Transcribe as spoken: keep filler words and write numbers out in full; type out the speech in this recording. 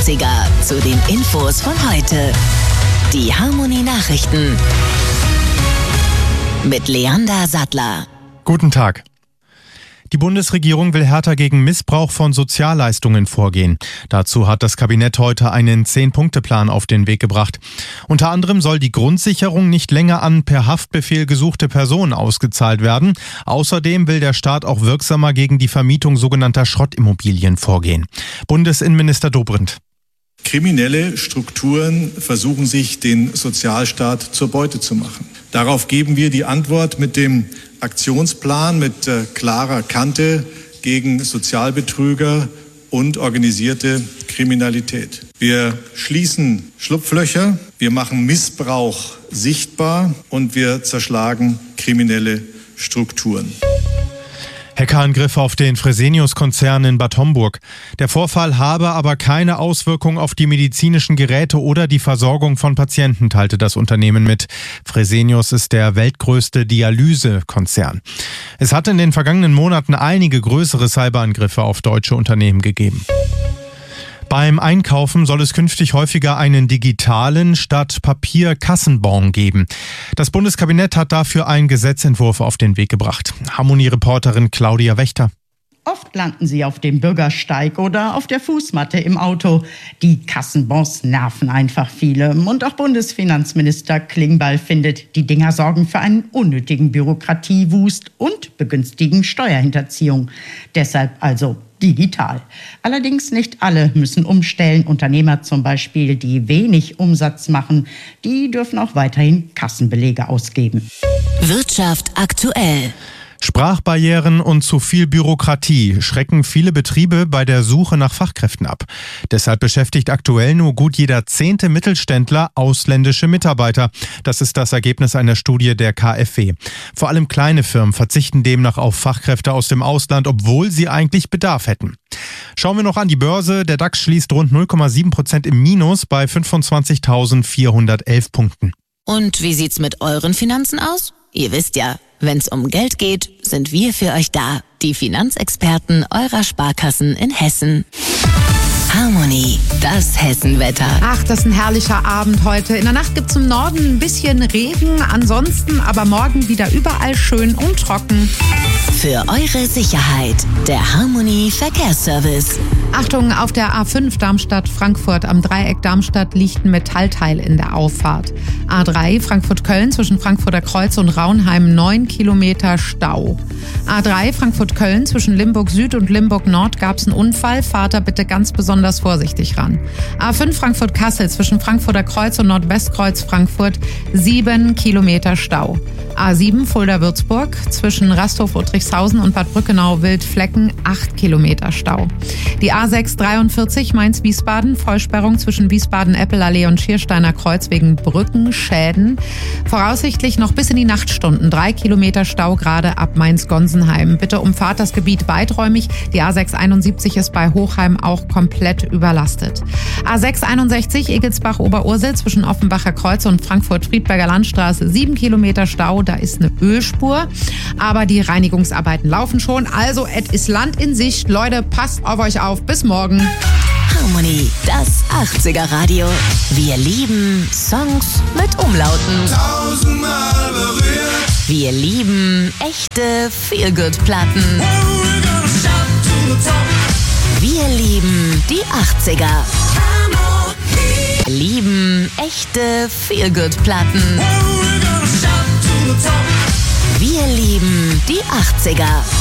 achtziger zu den Infos von heute. Die Harmonie Nachrichten mit Leander Sattler. Guten Tag. Die Bundesregierung will härter gegen Missbrauch von Sozialleistungen vorgehen. Dazu hat das Kabinett heute einen Zehn-Punkte-Plan auf den Weg gebracht. Unter anderem soll die Grundsicherung nicht länger an per Haftbefehl gesuchte Personen ausgezahlt werden. Außerdem will der Staat auch wirksamer gegen die Vermietung sogenannter Schrottimmobilien vorgehen. Bundesinnenminister Dobrindt. Kriminelle Strukturen versuchen sich, den Sozialstaat zur Beute zu machen. Darauf geben wir die Antwort mit dem Aktionsplan mit äh, klarer Kante gegen Sozialbetrüger und organisierte Kriminalität. Wir schließen Schlupflöcher, wir machen Missbrauch sichtbar und wir zerschlagen kriminelle Strukturen. Hackerangriffe auf den Fresenius-Konzern in Bad Homburg. Der Vorfall habe aber keine Auswirkung auf die medizinischen Geräte oder die Versorgung von Patienten, teilte das Unternehmen mit. Fresenius ist der weltgrößte Dialysekonzern. Es hat in den vergangenen Monaten einige größere Cyberangriffe auf deutsche Unternehmen gegeben. Beim Einkaufen soll es künftig häufiger einen digitalen statt Papier-Kassenbon geben. Das Bundeskabinett hat dafür einen Gesetzentwurf auf den Weg gebracht. Harmonie-Reporterin Claudia Wächter. Oft landen sie auf dem Bürgersteig oder auf der Fußmatte im Auto. Die Kassenbons nerven einfach viele. Und auch Bundesfinanzminister Klingbeil findet, die Dinger sorgen für einen unnötigen Bürokratiewust und begünstigen Steuerhinterziehung. Deshalb also digital. Allerdings nicht alle müssen umstellen. Unternehmer zum Beispiel, die wenig Umsatz machen, die dürfen auch weiterhin Kassenbelege ausgeben. Wirtschaft aktuell. Sprachbarrieren und zu viel Bürokratie schrecken viele Betriebe bei der Suche nach Fachkräften ab. Deshalb beschäftigt aktuell nur gut jeder zehnte Mittelständler ausländische Mitarbeiter. Das ist das Ergebnis einer Studie der K f W. Vor allem kleine Firmen verzichten demnach auf Fachkräfte aus dem Ausland, obwohl sie eigentlich Bedarf hätten. Schauen wir noch an die Börse. Der DAX schließt rund null Komma sieben Prozent im Minus bei fünfundzwanzigtausendvierhundertelf Punkten. Und wie sieht's mit euren Finanzen aus? Ihr wisst ja, wenn's um Geld geht, sind wir für euch da. Die Finanzexperten eurer Sparkassen in Hessen. Harmonie, das Hessenwetter. Ach, das ist ein herrlicher Abend heute. In der Nacht gibt's im Norden ein bisschen Regen, ansonsten aber morgen wieder überall schön und trocken. Für eure Sicherheit, der Harmonie Verkehrsservice. Achtung, auf der A fünf Darmstadt-Frankfurt am Dreieck Darmstadt liegt ein Metallteil in der Auffahrt. A drei Frankfurt-Köln zwischen Frankfurter Kreuz und Raunheim neun Kilometer Stau. A drei Frankfurt-Köln zwischen Limburg Süd und Limburg Nord gab's einen Unfall. Fahrt da bitte ganz besonders vorsichtig ran. A fünf Frankfurt-Kassel zwischen Frankfurter Kreuz und Nordwestkreuz Frankfurt sieben Kilometer Stau. A sieben Fulda-Würzburg zwischen Rasthof-Uttrichshausen und Bad Brückenau-Wildflecken acht Kilometer Stau. Die A sechs dreiundvierzig Mainz-Wiesbaden, Vollsperrung zwischen Wiesbaden-Eppelallee und Schiersteiner Kreuz wegen Brückenschäden. Voraussichtlich noch bis in die Nachtstunden drei Kilometer Stau gerade ab Mainz-Gonsenheim. Bitte umfahrt das Gebiet weiträumig. Die A sechs einundsiebzig ist bei Hochheim auch komplett überlastet. A sechs einundsechzig Egelsbach-Oberursel zwischen Offenbacher Kreuz und Frankfurt-Friedberger Landstraße sieben Kilometer Stau. Da ist eine Ölspur, aber die Reinigungsarbeiten laufen schon. Also, es ist Land in Sicht. Leute, passt auf euch auf. Bis morgen. Harmonie, das achtziger Radio. Wir lieben Songs mit Umlauten. Tausendmal berührt. Wir lieben echte Feel-Good-Platten. Wir lieben die achtziger. Lieben echte Feel-Good-Platten. Wir lieben die achtziger.